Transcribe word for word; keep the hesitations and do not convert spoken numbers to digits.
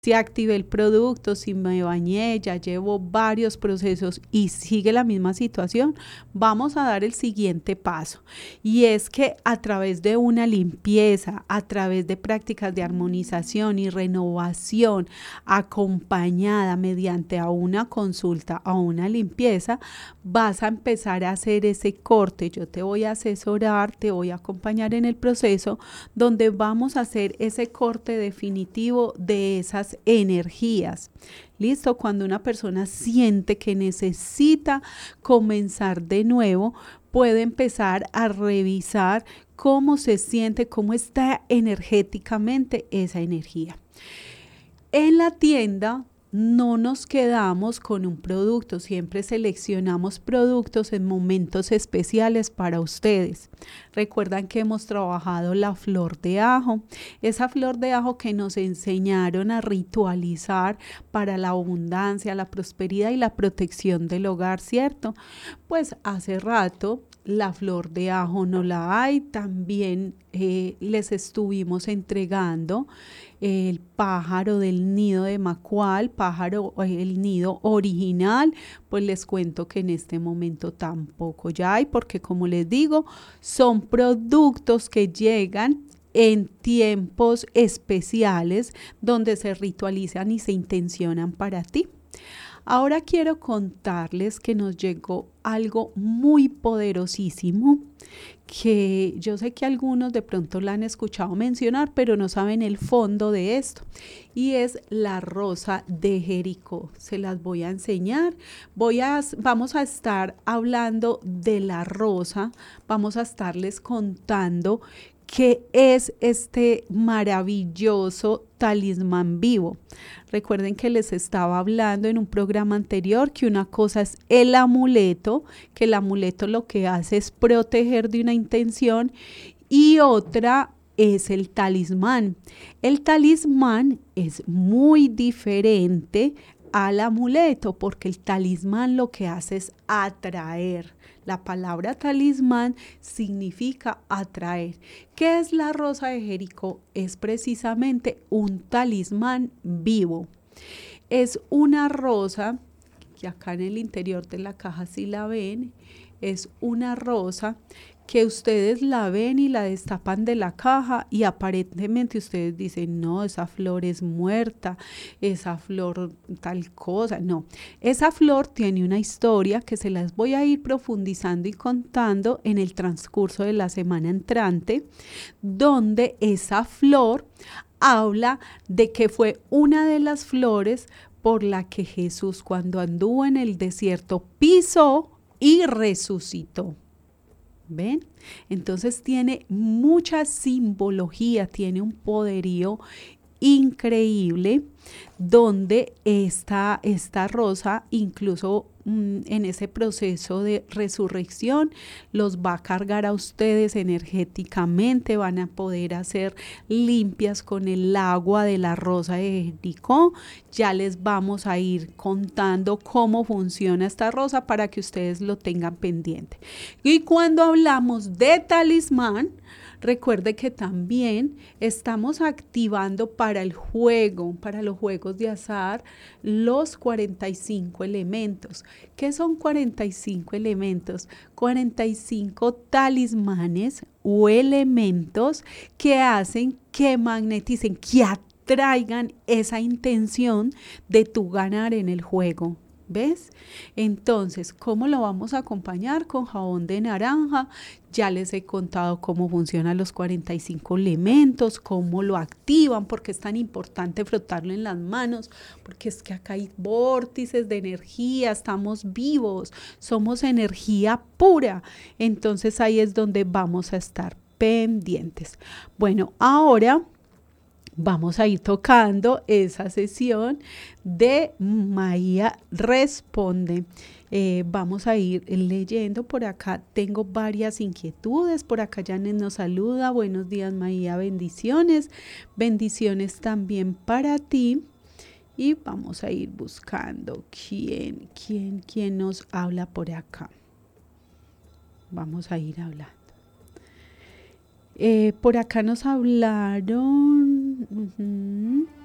Si activé el producto, si me bañé, ya llevo varios procesos y sigue la misma situación, vamos a dar el siguiente paso. Y es que a través de una limpieza, a través de prácticas de armonización y renovación, acompañada mediante a una consulta o una limpieza, vas a empezar a hacer ese corte. Yo te voy a asesorar, te voy a acompañar en el proceso donde vamos a hacer ese corte definitivo de esas energías. ¿Listo? Cuando una persona siente que necesita comenzar de nuevo, puede empezar a revisar cómo se siente, cómo está energéticamente esa energía. En la tienda no nos quedamos con un producto, siempre seleccionamos productos en momentos especiales para ustedes. Recuerdan que hemos trabajado la flor de ajo, esa flor de ajo que nos enseñaron a ritualizar para la abundancia, la prosperidad y la protección del hogar, ¿cierto? Pues hace rato la flor de ajo no la hay, también eh, les estuvimos entregando el pájaro del nido de macual, pájaro, el nido original, pues les cuento que en este momento tampoco ya hay, porque como les digo, son productos que llegan en tiempos especiales donde se ritualizan y se intencionan para ti. Ahora quiero contarles que nos llegó algo muy poderosísimo que yo sé que algunos de pronto la han escuchado mencionar, pero no saben el fondo de esto. Y es la rosa de Jericó. Se las voy a enseñar. Voy a, vamos a estar hablando de la rosa. Vamos a estarles contando qué es este maravilloso talismán vivo. Recuerden que les estaba hablando en un programa anterior que una cosa es el amuleto, que el amuleto lo que hace es proteger de una intención, y otra es el talismán. El talismán es muy diferente al amuleto porque el talismán lo que hace es atraer. La palabra talismán significa atraer. ¿Qué es la rosa de Jericó? Es precisamente un talismán vivo. Es una rosa, que acá en el interior de la caja si la ven, es una rosa que ustedes la ven y la destapan de la caja y aparentemente ustedes dicen, no, esa flor es muerta, esa flor tal cosa. No, esa flor tiene una historia que se las voy a ir profundizando y contando en el transcurso de la semana entrante, donde esa flor habla de que fue una de las flores por la que Jesús, cuando anduvo en el desierto, pisó y resucitó. ¿Ven? Entonces tiene mucha simbología, tiene un poderío increíble, donde esta, esta rosa incluso mmm, en ese proceso de resurrección los va a cargar a ustedes energéticamente, van a poder hacer limpias con el agua de la rosa de Jericó. Ya les vamos a ir contando cómo funciona esta rosa para que ustedes lo tengan pendiente. Y cuando hablamos de talismán, recuerde que también estamos activando para el juego, para los juegos de azar, los cuarenta y cinco elementos. ¿Qué son cuarenta y cinco elementos? cuarenta y cinco talismanes o elementos que hacen que magneticen, que atraigan esa intención de tu ganar en el juego. ¿Ves? Entonces, ¿cómo lo vamos a acompañar? Con jabón de naranja. Ya les he contado cómo funcionan los cuarenta y cinco elementos, cómo lo activan, porque es tan importante frotarlo en las manos, porque es que acá hay vórtices de energía, estamos vivos, somos energía pura. Entonces ahí es donde vamos a estar pendientes. Bueno, ahora vamos a ir tocando esa sesión de Maía Responde. Eh, vamos a ir leyendo por acá. Tengo varias inquietudes. Por acá Janet nos saluda. Buenos días, Maía. Bendiciones. Bendiciones también para ti. Y vamos a ir buscando quién, quién, quién nos habla por acá. Vamos a ir hablando. Eh, por acá nos hablaron. Uh-huh.